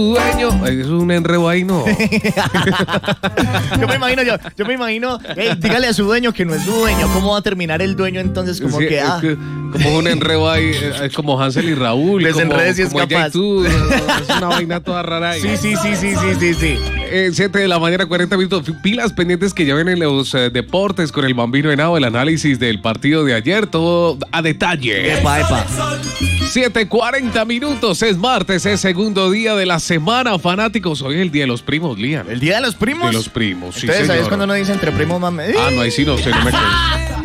dueño. Es un enredo ahí, ¿no? Yo me imagino, hey, dígale a su dueño que no es su dueño. ¿Cómo va a terminar el dueño entonces? Como Sí, que, como un enredo ahí, como Hansel y Raúl. Desenredes si es como capaz. ella y tú, es una vaina toda rara ahí. Sí. 7 de la mañana, 40 minutos. Pilas pendientes que ya ven en los deportes con el Bambino Henao, el análisis del partido de ayer, todo a detalle. Epa. 7:40 minutos, es martes, es segundo día de la semana, fanáticos. Hoy es el día de los primos, Lian. ¿El día de los primos? De los primos, sí, Entonces, señor. ¿sabes cuando uno dice entre primos, mame? No, ahí sí no sé, no me quedo.